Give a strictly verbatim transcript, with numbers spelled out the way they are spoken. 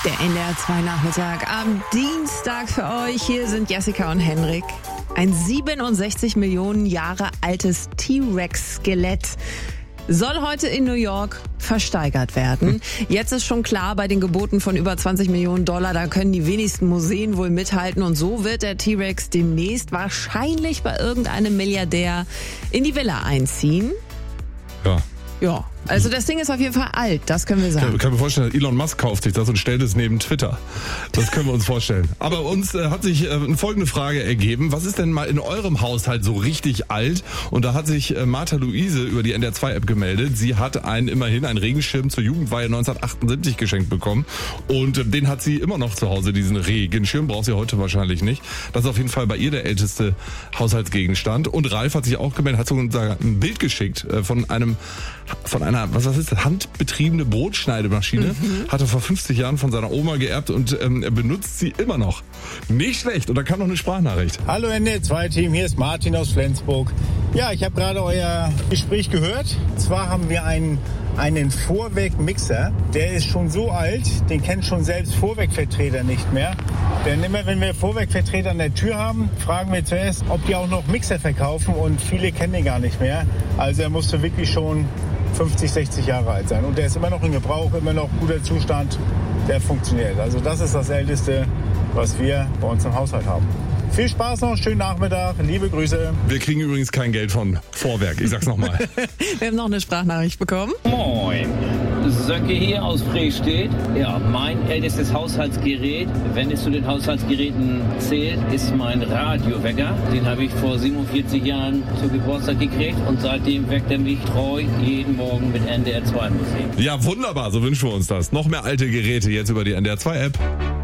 Der N D R zwei Nachmittag am Dienstag für euch. Hier sind Jessica und Henrik. Ein siebenundsechzig Millionen Jahre altes T-Rex-Skelett soll heute in New York versteigert werden. Jetzt ist schon klar, bei den Geboten von über zwanzig Millionen Dollar, da können die wenigsten Museen wohl mithalten. Und so wird der T-Rex demnächst wahrscheinlich bei irgendeinem Milliardär in die Villa einziehen. Ja. Ja, also das Ding ist auf jeden Fall alt, das können wir sagen. Ich kann mir vorstellen, Elon Musk kauft sich das und stellt es neben Twitter. Das können wir uns vorstellen. Aber uns äh, hat sich äh, folgende Frage ergeben. Was ist denn mal in eurem Haushalt so richtig alt? Und da hat sich äh, Martha Luise über die N D R zwei App gemeldet. Sie hat einen, immerhin einen Regenschirm zur Jugendweihe neunzehnhundertachtundsiebzig geschenkt bekommen. Und äh, den hat sie immer noch zu Hause, diesen Regenschirm. Braucht sie heute wahrscheinlich nicht. Das ist auf jeden Fall bei ihr der älteste Haushaltsgegenstand. Und Ralf hat sich auch gemeldet, hat sogar ein Bild geschickt äh, von einem, von einer, was was ist das, handbetriebene Brotschneidemaschine. Mhm. Hat er vor fünfzig Jahren von seiner Oma geerbt und ähm, er benutzt sie immer noch. Nicht schlecht. Und da kam noch eine Sprachnachricht. Hallo N D R zwei Team, hier ist Martin aus Flensburg. Ja, ich habe gerade euer Gespräch gehört. Und zwar haben wir einen, einen Vorweg-Mixer. Der ist schon so alt, den kennt schon selbst Vorwegvertreter nicht mehr. Denn immer wenn wir Vorwegvertreter an der Tür haben, fragen wir zuerst, ob die auch noch Mixer verkaufen und viele kennen den gar nicht mehr. Also er musste wirklich schon fünfzig, sechzig Jahre alt sein. Und der ist immer noch in Gebrauch, immer noch guter Zustand, der funktioniert. Also das ist das Älteste, was wir bei uns im Haushalt haben. Viel Spaß noch, schönen Nachmittag, liebe Grüße. Wir kriegen übrigens kein Geld von Vorwerk, ich sag's nochmal. Wir haben noch eine Sprachnachricht bekommen. Moin, Söcke hier aus Frestedt. Ja, mein ältestes Haushaltsgerät, wenn es zu den Haushaltsgeräten zählt, ist mein Radiowecker. Den habe ich vor siebenundvierzig Jahren zu Geburtstag gekriegt und seitdem weckt er mich treu jeden Morgen mit N D R zwei Musik. Ja, wunderbar, so wünschen wir uns das. Noch mehr alte Geräte jetzt über die N D R zwei App.